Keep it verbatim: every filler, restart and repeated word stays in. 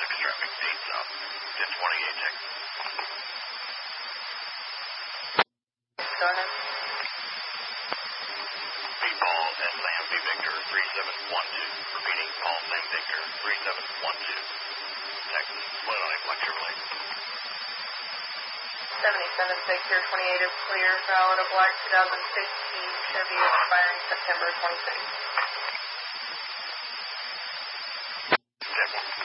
six traffic, eight south, ten twenty-eight check. Go ahead. B Paul at Sam B Victor three seven one two. Repeating, Paul Sam Victor three seven one two. Texas, split on a Black Chevrolet. seventy-seven Victor twenty-eight is clear. Valid of black two thousand fifteen Chevy expiring September twenty-sixth. ten one.